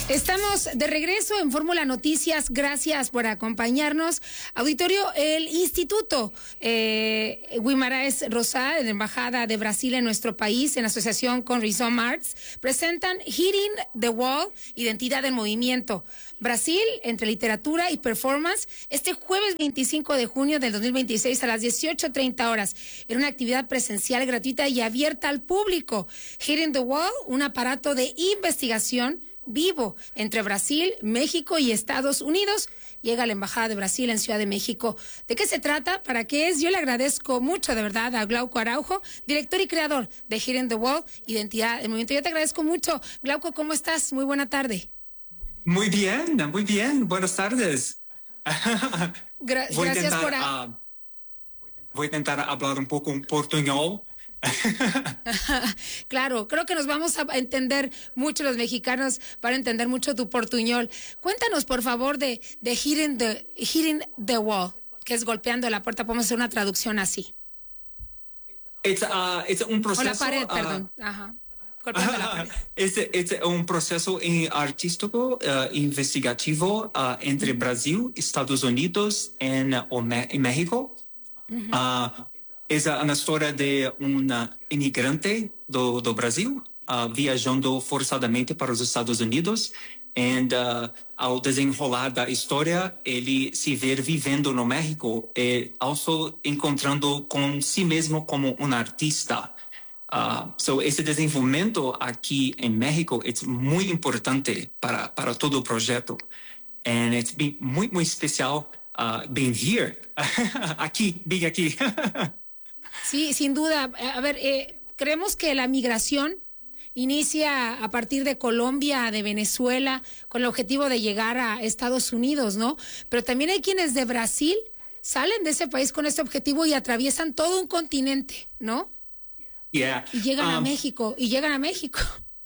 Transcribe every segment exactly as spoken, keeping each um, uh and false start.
Estamos de regreso en Fórmula Noticias. Gracias por acompañarnos. Auditorio, el Instituto eh, Guimarães Rosa, de la Embajada de Brasil en nuestro país, en asociación con Rhizome Arts, presentan Hitting the Wall, Identidad en Movimiento. Brasil, entre literatura y performance, este jueves veinticinco de junio del dos mil veintiséis a las dieciocho treinta horas, en una actividad presencial gratuita y abierta al público. Hitting the Wall, un aparato de investigación vivo entre Brasil, México y Estados Unidos. Llega a la Embajada de Brasil en Ciudad de México. ¿De qué se trata? ¿Para qué es? Yo le agradezco mucho, de verdad, a Glauco Araujo, director y creador de Hitting the Wall, Identidad en Movimiento. Yo te agradezco mucho. Glauco, ¿cómo estás? Muy buena tarde. Muy bien, muy bien. Buenas tardes. Gra voy gracias intentar, por... A... Uh, voy a intentar hablar un poco en portuñol. Claro, creo que nos vamos a entender mucho los mexicanos, para entender mucho tu portuñol. Cuéntanos, por favor, de, de hitting, the, hitting the Wall, que es golpeando la puerta. Podemos hacer una traducción así. Es uh, un proceso... O la pared, uh, perdón. Ajá. Golpeando la pared. Es, es un proceso artístico uh, investigativo uh, entre Brasil, Estados Unidos y uh, México. Uh-huh. uh, É uma história de um imigrante do, do Brasil uh, viajando forçadamente para os Estados Unidos. E uh, ao desenrolar da história, ele se vê vivendo no México e also encontrando com si mesmo como um artista. Uh, so esse desenvolvimento aqui em México é muito importante para, para todo o projeto. E é muito, muito especial uh, being here. Aqui, bem aqui. Sí, sin duda. A ver, eh, creemos que la migración inicia a partir de Colombia, de Venezuela, con el objetivo de llegar a Estados Unidos, ¿no? Pero también hay quienes de Brasil salen de ese país con este objetivo y atraviesan todo un continente, ¿no? Yeah. Y llegan um, a México, y llegan a México.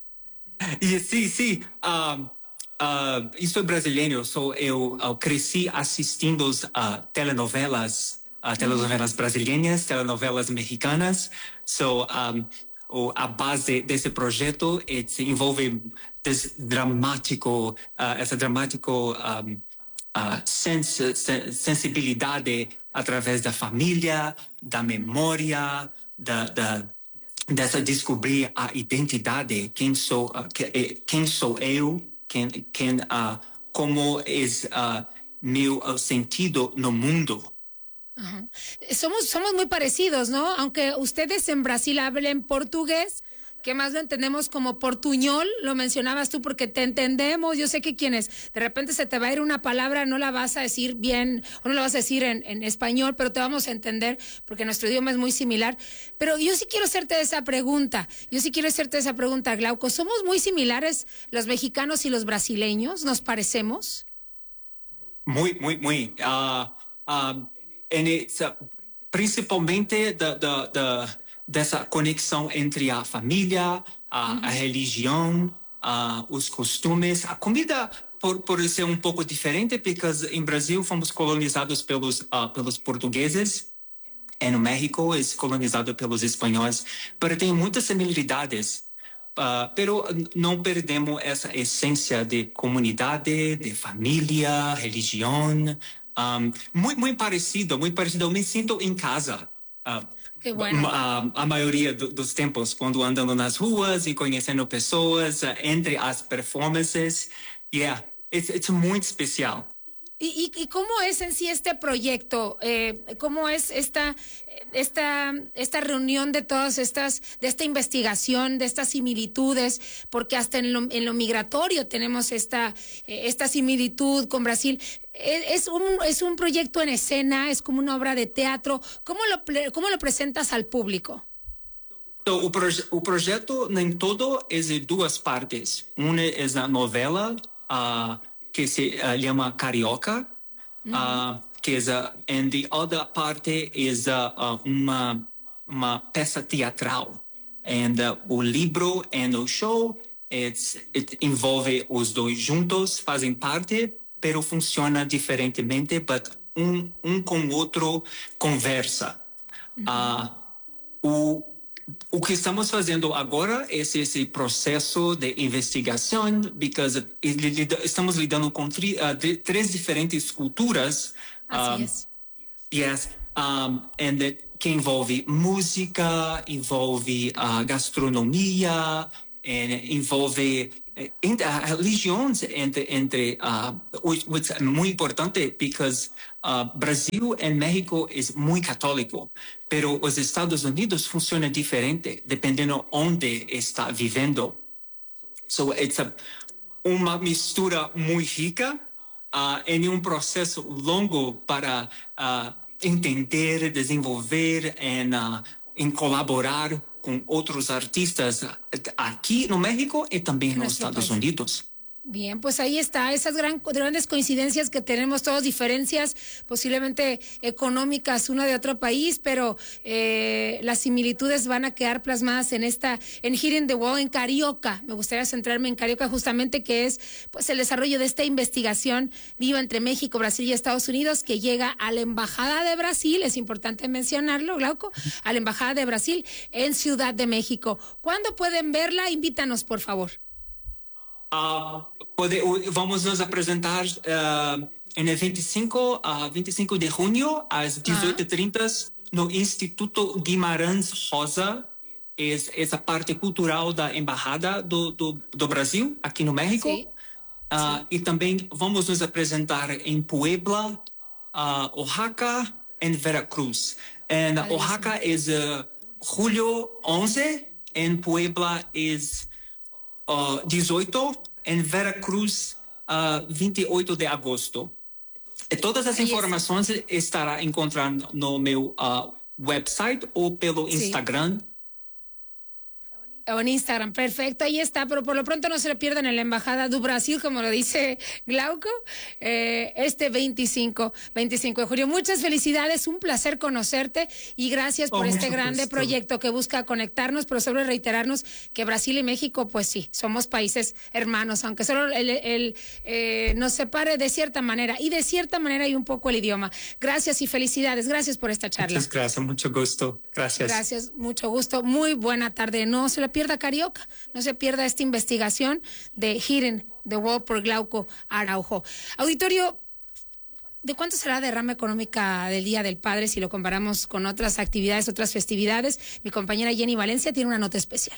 Y sí, sí. Um, uh, eu sou brasileiro, so eu, eu cresci assistindo a uh, telenovelas. Uh, telenovelas brasileiras, telenovelas mexicanas. So, um, o, a base desse projeto é, envolve esse dramático, uh, essa dramático um, uh, sens sen sensibilidade através da família, da memória, da, da, dessa descobrir a identidade, quem sou, uh, que, quem sou eu, quem, quem, uh, como é uh, meu uh, sentido no mundo. Ajá. Somos, somos muy parecidos, ¿no? Aunque ustedes en Brasil hablen portugués, que más lo entendemos como portuñol, lo mencionabas tú porque te entendemos. Yo sé que quienes de repente se te va a ir una palabra, no la vas a decir bien, o no la vas a decir en, en español, pero te vamos a entender porque nuestro idioma es muy similar. Pero yo sí quiero hacerte esa pregunta, yo sí quiero hacerte esa pregunta, Glauco. ¿Somos muy similares los mexicanos y los brasileños? ¿Nos parecemos? Muy, muy, muy. Uh, uh... E, principalmente da, da, da, dessa conexão entre a família, a, uhum. a religião, a, os costumes. A comida por, por ser um pouco diferente, porque em Brasil fomos colonizados pelos, uh, pelos portugueses, e no México é colonizado pelos espanhóis, mas tem muitas similaridades. Uh, pero não perdemos essa essência de comunidade, de família, religião. Um, muito, muito parecido, muito parecido. Eu me sinto em casa. Uh, que bueno. a, a maioria do, dos tempos, quando andando nas ruas e conhecendo pessoas, uh, entre as performances. Yeah, it's, it's muito especial. ¿Y, y, ¿Y cómo es en sí este proyecto? Eh, ¿Cómo es esta, esta, esta reunión de todas estas, de esta investigación, de estas similitudes? Porque hasta en lo, en lo migratorio tenemos esta, esta similitud con Brasil. Es un, es un proyecto en escena, es como una obra de teatro. ¿Cómo lo, cómo lo presentas al público? So, o, proje o projeto em todo é de duas partes. Uma é a novela, uh, que se uh, chama Carioca, mm-hmm. uh, que é uh, and the other parte é uh, uma uma peça teatral. And uh, o livro e o show it's, it envolve os dois juntos, fazem parte, pero funciona diferentemente, but um um com o outro conversa. Mm-hmm. uh, o o que estamos fazendo agora é esse processo de investigação, because estamos lidando com tri, uh, de, três diferentes culturas. Así um, es. Yes, um, and that, que envolve música, envolve uh, gastronomia, and envolve uh, religiões entre, entre uh, which is muito importante, because uh, Brasil e México é muito católico, pero os Estados Unidos funciona diferente, dependendo onde está vivendo. So it's a, uma mistura muito rica, uh, em um processo longo para uh, entender, desenvolver e uh, em colaborar com outros artistas aqui no México e também nos Estados país. Unidos. Bien, pues ahí está, esas gran, grandes coincidencias que tenemos todos, diferencias posiblemente económicas uno de otro país, pero eh, las similitudes van a quedar plasmadas en esta, en Hitting the Wall, en Carioca. Me gustaría centrarme en Carioca justamente, que es pues el desarrollo de esta investigación viva entre México, Brasil y Estados Unidos, que llega a la Embajada de Brasil, es importante mencionarlo, Glauco, a la Embajada de Brasil en Ciudad de México. ¿Cuándo pueden verla? Invítanos, por favor. Uh, pode, vamos nos apresentar uh, em vinte e cinco, uh, vinte e cinco de junho, às dezoito e trinta, no Instituto Guimarães Rosa, é essa parte cultural da Embaixada do, do, do Brasil, aqui no México. Sim. Uh, Sim. E também vamos nos apresentar em Puebla, uh, Oaxaca e Veracruz. Em Oaxaca é uh, julho onze, em Puebla é Uh, dezoito, em Veracruz, uh, vinte e oito de agosto. E todas as informações estará encontrando no meu uh, website ou pelo sí. Instagram. O en Instagram, perfecto, ahí está, pero por lo pronto no se lo pierdan en la Embajada do Brasil, como lo dice Glauco, eh, este veinticinco de julio. Muchas felicidades, un placer conocerte y gracias por oh, este grande gusto. proyecto que busca conectarnos, pero sobre reiterarnos que Brasil y México, pues sí, somos países hermanos, aunque solo el, el, eh, nos separe de cierta manera, y de cierta manera hay un poco el idioma. Gracias y felicidades, gracias por esta charla. Muchas gracias, mucho gusto, gracias. Gracias, mucho gusto, muy buena tarde, no se la pierda Carioca, no se pierda esta investigación de Hitting the Wall por Glauco Araujo. Auditorio, ¿de cuánto será la derrama económica del Día del Padre si lo comparamos con otras actividades, otras festividades? Mi compañera Jenny Valencia tiene una nota especial.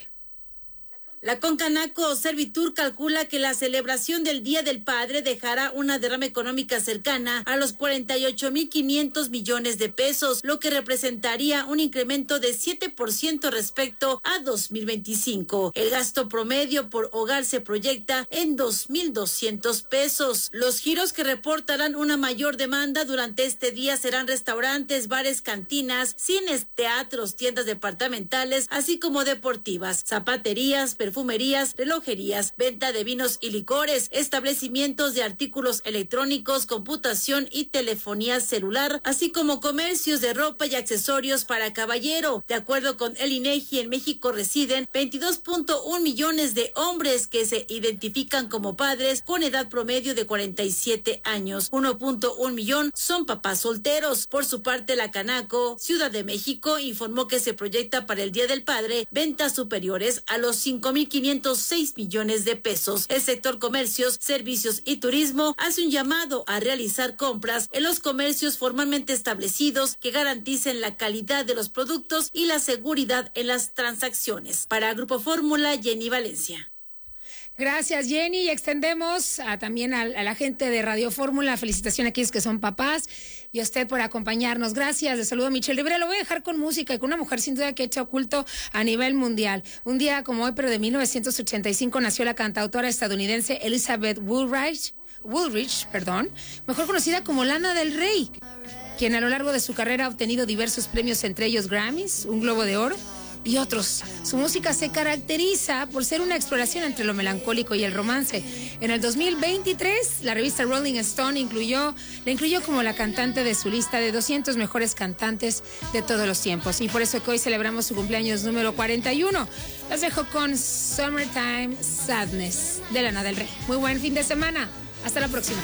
La Concanaco Servitur calcula que la celebración del Día del Padre dejará una derrama económica cercana a los cuarenta y ocho mil quinientos millones de pesos, lo que representaría un incremento de siete por ciento respecto a dos mil veinticinco. El gasto promedio por hogar se proyecta en dos mil doscientos pesos. Los giros que reportarán una mayor demanda durante este día serán restaurantes, bares, cantinas, cines, teatros, tiendas departamentales, así como deportivas, zapaterías, perfumerías, perfumerías, relojerías, venta de vinos y licores, establecimientos de artículos electrónicos, computación y telefonía celular, así como comercios de ropa y accesorios para caballero. De acuerdo con el INEGI, en México residen veintidós punto uno millones de hombres que se identifican como padres con edad promedio de cuarenta y siete años. uno punto uno millón son papás solteros. Por su parte, la Canaco Ciudad de México informó que se proyecta para el Día del Padre ventas superiores a los cinco mil quinientos seis millones de pesos. El sector comercios, servicios y turismo hace un llamado a realizar compras en los comercios formalmente establecidos que garanticen la calidad de los productos y la seguridad en las transacciones. Para Grupo Fórmula, Jenny Valencia. Gracias, Jenny, y extendemos a, también a, a la gente de Radio Fórmula, felicitación a aquellos que son papás y a usted por acompañarnos. Gracias, de saludo a Michelle Rivera. Lo voy a dejar con música y con una mujer sin duda que ha hecho culto a nivel mundial. Un día como hoy, pero de mil novecientos ochenta y cinco, nació la cantautora estadounidense Elizabeth Woolrich, Woolrich, perdón, mejor conocida como Lana del Rey, quien a lo largo de su carrera ha obtenido diversos premios, entre ellos Grammys, un Globo de Oro y otros. Su música se caracteriza por ser una exploración entre lo melancólico y el romance. En el dos mil veintitrés, la revista Rolling Stone incluyó, la incluyó como la cantante de su lista de doscientos mejores cantantes de todos los tiempos. Y por eso que hoy celebramos su cumpleaños número cuarenta y uno. Los dejo con Summertime Sadness de Lana del Rey. Muy buen fin de semana. Hasta la próxima.